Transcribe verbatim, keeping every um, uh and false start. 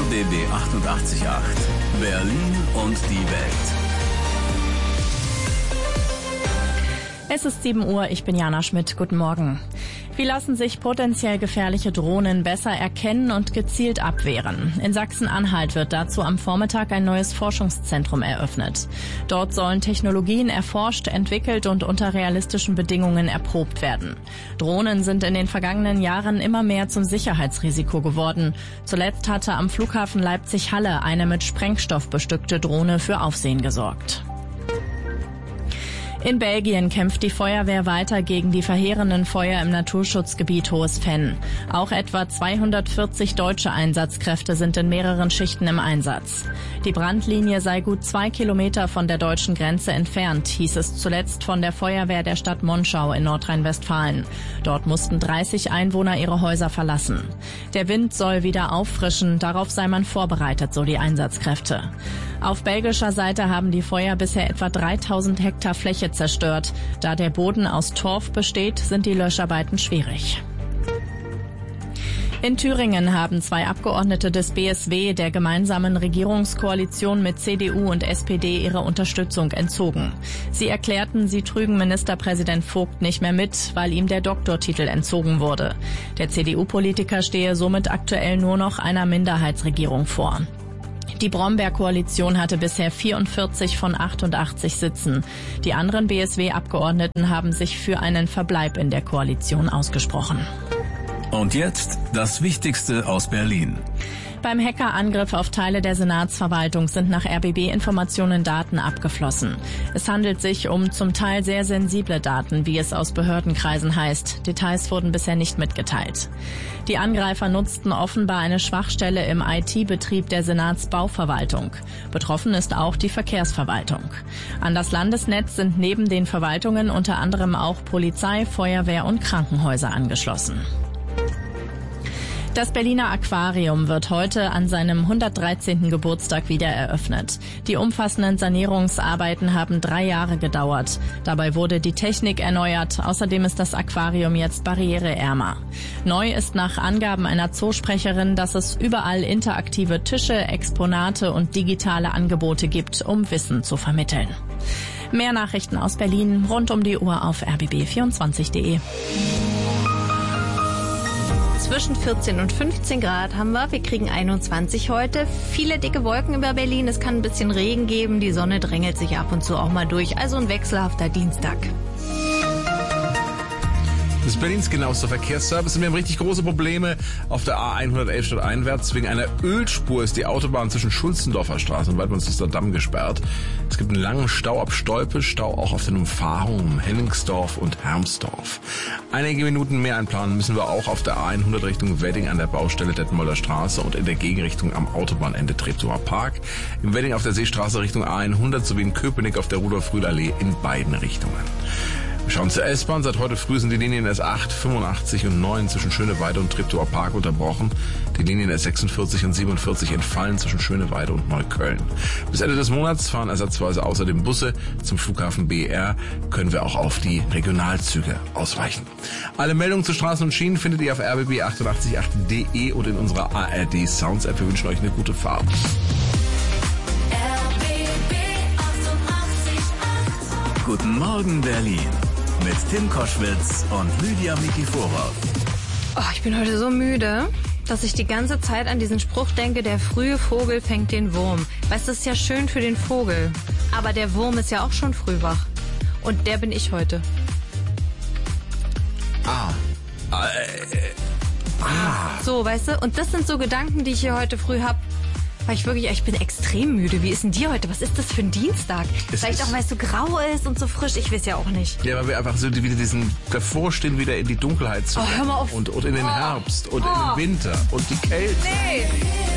B B achtundachtzig Komma acht. Berlin und die Welt. Es ist sieben Uhr, ich bin Jana Schmidt. Guten Morgen. Wie lassen sich potenziell gefährliche Drohnen besser erkennen und gezielt abwehren? In Sachsen-Anhalt wird dazu am Vormittag ein neues Forschungszentrum eröffnet. Dort sollen Technologien erforscht, entwickelt und unter realistischen Bedingungen erprobt werden. Drohnen sind in den vergangenen Jahren immer mehr zum Sicherheitsrisiko geworden. Zuletzt hatte am Flughafen Leipzig-Halle eine mit Sprengstoff bestückte Drohne für Aufsehen gesorgt. In Belgien kämpft die Feuerwehr weiter gegen die verheerenden Feuer im Naturschutzgebiet Hohes Venn. Auch etwa zweihundertvierzig deutsche Einsatzkräfte sind in mehreren Schichten im Einsatz. Die Brandlinie sei gut zwei Kilometer von der deutschen Grenze entfernt, hieß es zuletzt von der Feuerwehr der Stadt Monschau in Nordrhein-Westfalen. Dort mussten dreißig Einwohner ihre Häuser verlassen. Der Wind soll wieder auffrischen, darauf sei man vorbereitet, so die Einsatzkräfte. Auf belgischer Seite haben die Feuer bisher etwa dreitausend Hektar Fläche zerstört. Da der Boden aus Torf besteht, sind die Löscharbeiten schwierig. In Thüringen haben zwei Abgeordnete des B S W der gemeinsamen Regierungskoalition mit C D U und S P D ihre Unterstützung entzogen. Sie erklärten, sie trügen Ministerpräsident Vogt nicht mehr mit, weil ihm der Doktortitel entzogen wurde. Der C D U-Politiker stehe somit aktuell nur noch einer Minderheitsregierung vor. Die Brombeer-Koalition hatte bisher vierundvierzig von achtundachtzig Sitzen. Die anderen B S W-Abgeordneten haben sich für einen Verbleib in der Koalition ausgesprochen. Und jetzt das Wichtigste aus Berlin. Beim Hackerangriff auf Teile der Senatsverwaltung sind nach R B B-Informationen Daten abgeflossen. Es handelt sich um zum Teil sehr sensible Daten, wie es aus Behördenkreisen heißt. Details wurden bisher nicht mitgeteilt. Die Angreifer nutzten offenbar eine Schwachstelle im I T-Betrieb der Senatsbauverwaltung. Betroffen ist auch die Verkehrsverwaltung. An das Landesnetz sind neben den Verwaltungen unter anderem auch Polizei, Feuerwehr und Krankenhäuser angeschlossen. Das Berliner Aquarium wird heute an seinem hundertdreizehnten Geburtstag wieder eröffnet. Die umfassenden Sanierungsarbeiten haben drei Jahre gedauert. Dabei wurde die Technik erneuert. Außerdem ist das Aquarium jetzt barriereärmer. Neu ist nach Angaben einer Zoosprecherin, dass es überall interaktive Tische, Exponate und digitale Angebote gibt, um Wissen zu vermitteln. Mehr Nachrichten aus Berlin rund um die Uhr auf r b b vierundzwanzig punkt d e. Zwischen vierzehn und fünfzehn Grad haben wir. Wir kriegen einundzwanzig heute. Viele dicke Wolken über Berlin. Es kann ein bisschen Regen geben. Die Sonne drängelt sich ab und zu auch mal durch. Also ein wechselhafter Dienstag. Das ist Berlins genauester Verkehrsservice und wir haben richtig große Probleme auf der A hundertelf stadteinwärts. Wegen einer Ölspur ist die Autobahn zwischen Schulzendorfer Straße und Waldmannsluster Damm gesperrt. Es gibt einen langen Stau ab Stolpe, Stau auch auf den Umfahrungen um Henningsdorf und Hermsdorf. Einige Minuten mehr einplanen müssen wir auch auf der A hundert Richtung Wedding an der Baustelle Detmolder Straße und in der Gegenrichtung am Autobahnende Treptower Park. Im Wedding auf der Seestraße Richtung A hundert sowie in Köpenick auf der Rudolf-Rühl-Allee in beiden Richtungen. Wir schauen zur S-Bahn. Seit heute früh sind die Linien S acht, fünfundachtzig und neun zwischen Schöneweide und Treptower Park unterbrochen. Die Linien S sechsundvierzig und siebenundvierzig entfallen zwischen Schöneweide und Neukölln. Bis Ende des Monats fahren ersatzweise außerdem Busse. Zum Flughafen B R können wir auch auf die Regionalzüge ausweichen. Alle Meldungen zu Straßen und Schienen findet ihr auf r b b achtundachtzig punkt acht punkt d e und in unserer A R D Sounds App. Wir wünschen euch eine gute Fahrt. Guten Morgen Berlin mit Tim Koschwitz und Lydia Mikiforow. Oh, ich bin heute so müde, dass ich die ganze Zeit an diesen Spruch denke, der frühe Vogel fängt den Wurm. Weißt du, das ist ja schön für den Vogel. Aber der Wurm ist ja auch schon früh wach. Und der bin ich heute. Ah. Äh, ah. So, weißt du? Und das sind so Gedanken, die ich hier heute früh habe. Weil ich wirklich, ich bin extrem müde. Wie ist denn dir heute? Was ist das für ein Dienstag? Es Vielleicht auch, weil es so grau ist und so frisch. Ich weiß ja auch nicht. Ja, weil wir einfach so wieder diesen davor stehen, wieder in die Dunkelheit zu Oh, hör mal auf. und, und in den Oh. Herbst und Oh. in den Winter und die Kälte. Nee.